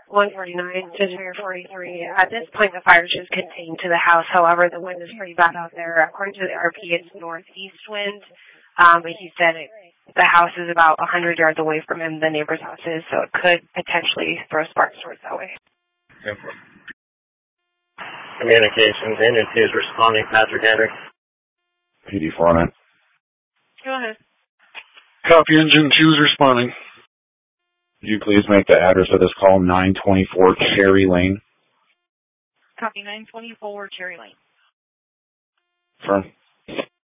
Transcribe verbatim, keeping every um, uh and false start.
one forty-nine to zero forty-three. At this point, the fire is just contained to the house. However, the wind is pretty bad out there. According to the R P, it's northeast wind, um, but he said it, the house is about one hundred yards away from him, the neighbor's house is, so it could potentially throw sparks towards that way. Communications, Engine two is responding, Patrick Henry. P D four on it. Go ahead. Copy, Engine two is responding. Could you please make the address of this call nine twenty-four Cherry Lane? Copy, nine twenty-four Cherry Lane. Firm.